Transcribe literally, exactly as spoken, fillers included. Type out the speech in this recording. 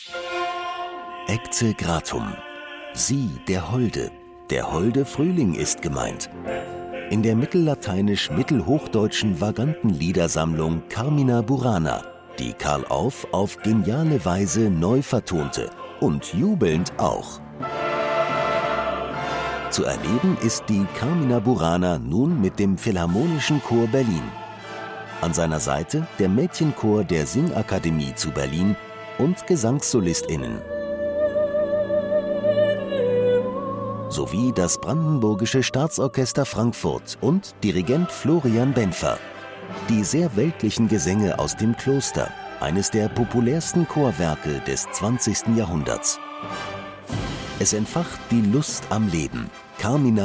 Ecce Gratum. Sie, der Holde. Der holde Frühling ist gemeint. In der mittellateinisch-mittelhochdeutschen vaganten Liedersammlung Carmina Burana, die Karl Orff auf geniale Weise neu vertonte und jubelnd auch. Zu erleben ist die Carmina Burana nun mit dem Philharmonischen Chor Berlin. An seiner Seite der Mädchenchor der Singakademie zu Berlin und GesangssolistInnen. Sowie das Brandenburgische Staatsorchester Frankfurt und Dirigent Florian Benfer. Die sehr weltlichen Gesänge aus dem Kloster, eines der populärsten Chorwerke des zwanzigsten Jahrhunderts. Es entfacht die Lust am Leben. Carmina